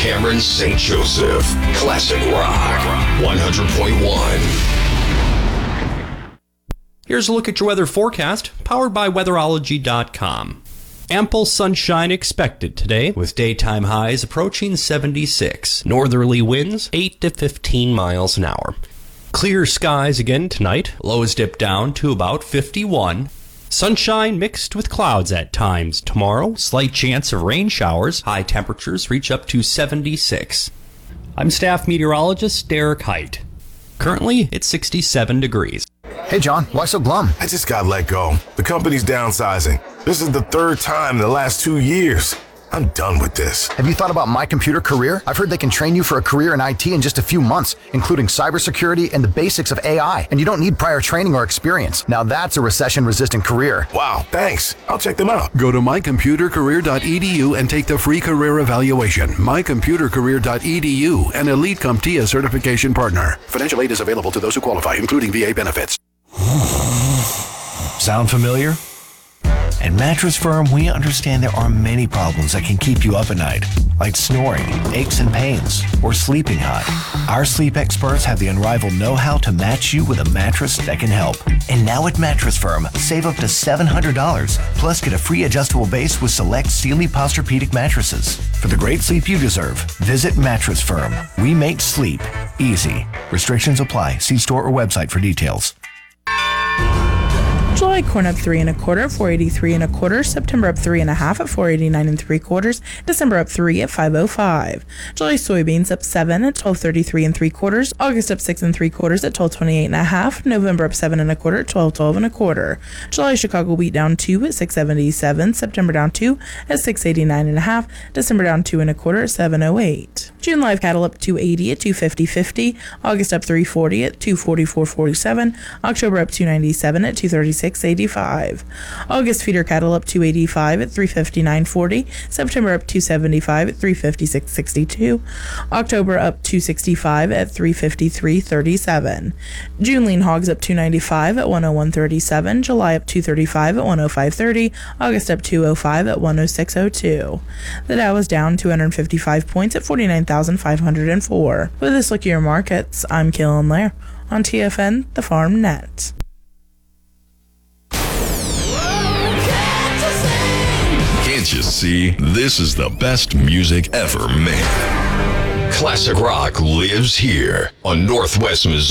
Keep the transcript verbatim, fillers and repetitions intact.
Cameron Saint Joseph. Classic Rock one hundred point one. Here's a look at your weather forecast, powered by weatherology dot com. Ample sunshine expected today, with daytime highs approaching seventy-six. Northerly winds eight to fifteen miles an hour. Clear skies again tonight. Lows dip down to about fifty-one. Sunshine mixed with clouds at times tomorrow. Slight chance of rain showers. High temperatures reach up to seventy-six. I'm staff meteorologist Derek Height. Currently, it's sixty-seven degrees. Hey, John, why so glum? I just got let go. The company's downsizing. This is the third time in the last two years. I'm done with this. Have you thought about My Computer Career? I've heard they can train you for a career in I T in just a few months, including cybersecurity and the basics of A I. And you don't need prior training or experience. Now that's a recession-resistant career. Wow, thanks. I'll check them out. Go to my computer career dot e d u and take the free career evaluation. my computer career dot e d u, an Elite CompTIA certification partner. Financial aid is available to those who qualify, including V A benefits. Sound familiar? At Mattress Firm, we understand there are many problems that can keep you up at night, like snoring, aches and pains, or sleeping hot. Our sleep experts have the unrivaled know-how to match you with a mattress that can help. And now at Mattress Firm, save up to seven hundred dollars, plus get a free adjustable base with select Sealy Posturepedic mattresses. For the great sleep you deserve, visit Mattress Firm. We make sleep easy. Restrictions apply. See store or website for details. July corn up three and a quarter, four eighty-three and a quarter. September up three and a half at four eighty-nine and three quarters. December up three at five oh five. July soybeans up seven at twelve thirty-three and three quarters. August up six and three quarters at twelve twenty-eight and a half. November up seven and a quarter at twelve twelve and a quarter. July Chicago wheat down two at six seventy-seven. September down two at six eighty-nine and a half. December down two and a quarter at seven oh eight. June live cattle up two eighty at two fifty fifty. August up three forty at two forty-four forty-seven. October up two ninety-seven at two thirty-six eighty-five. August feeder cattle up two eighty-five at three fifty-nine forty. September up two seventy-five at three fifty-six sixty-two. October up two sixty-five at three fifty-three thirty-seven. June lean hogs up two ninety-five at one oh one thirty-seven. July up two thirty-five at one oh five thirty. August up two oh five at one oh six oh two. The Dow is down two hundred fifty-five points at forty-nine thousand five hundred four. With this look at your markets, I'm Kaylin Lair on T F N, the Farm Net. Can't you see? This is the best music ever made. Classic Rock lives here on Northwest Missouri.